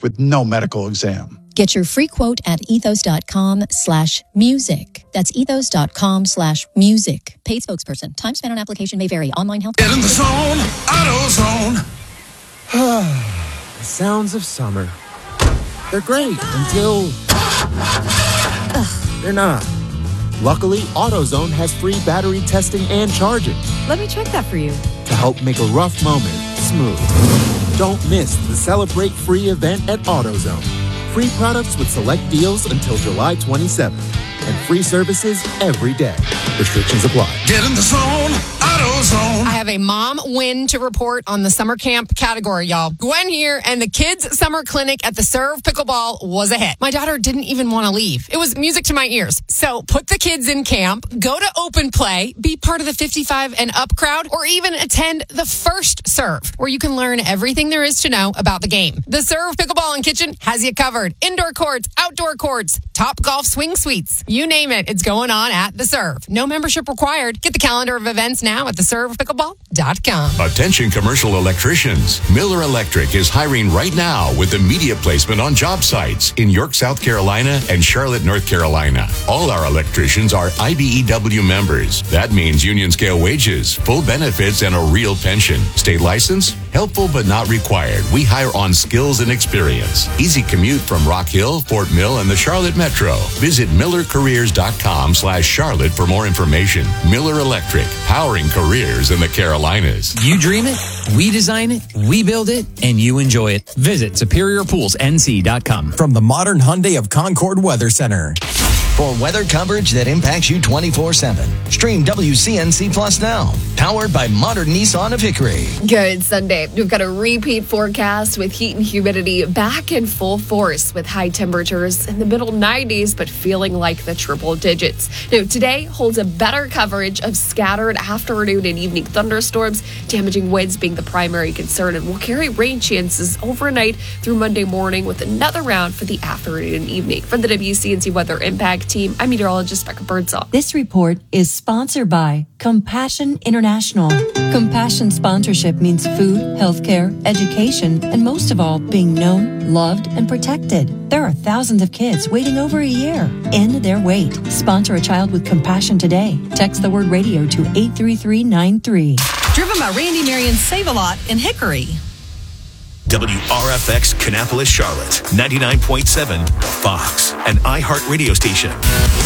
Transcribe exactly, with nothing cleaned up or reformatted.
with no medical exam. Get your free quote at ethos.com slash music. That's ethos.com slash music. Paid spokesperson. Time spent on application may vary. Online health. Get in the zone, AutoZone. The sounds of summer. They're great until they're not. Luckily, AutoZone has free battery testing and charging Let me check that for you. to help make a rough moment smooth. Don't miss the Celebrate Free event at AutoZone. Free products with select deals until July twenty-seventh. And free services every day. Restrictions apply. Get in the zone, AutoZone. I have a mom win to report on the summer camp category, y'all. Gwen here, and the kids' summer clinic at the Serve Pickleball was a hit. My daughter didn't even want to leave. It was music to my ears. So put the kids in camp, go to Open Play, be part of the fifty-five and up crowd, or even attend the first Serve, where you can learn everything there is to know about the game. The Serve Pickleball and Kitchen has you covered. Indoor courts, outdoor courts, Top Golf swing suites. You name it, it's going on at the Serve. No membership required. Get the calendar of events now at the serve pickleball dot com. Attention commercial electricians. Miller Electric is hiring right now with immediate placement on job sites in York, South Carolina and Charlotte, North Carolina. All our electricians are I B E W members. That means union scale wages, full benefits, and a real pension. State license? Helpful but not required. We hire on skills and experience. Easy commute from Rock Hill, Fort Mill, and the Charlotte Metro. Visit miller careers dot com slash Charlotte for more information. Miller Electric, powering careers in the Carolinas. You dream it, we design it, we build it, and you enjoy it. Visit superior pools n c dot com. From the modern Hyundai of Concord Weather Center. For weather coverage that impacts you twenty-four seven, stream W C N C Plus now. Powered by modern Nissan of Hickory. Good Sunday. We've got a repeat forecast with heat and humidity back in full force with high temperatures in the middle nineties, but feeling like the triple digits. Now, today holds a better coverage of scattered afternoon and evening thunderstorms, damaging winds being the primary concern, and will carry rain chances overnight through Monday morning with another round for the afternoon and evening. From the W C N C Weather Impact Team, I'm meteorologist Becca Birdsall. This report is sponsored by Compassion International. Compassion sponsorship means food, healthcare, education, and most of all, being known, loved, and protected. There are thousands of kids waiting over a year. End their wait. Sponsor a child with compassion today. Text the word radio to eight three three nine three. Driven by Randy Marion Save-A-Lot in Hickory. W R F X Kannapolis, Charlotte, ninety-nine point seven, Fox, an iHeart radio station.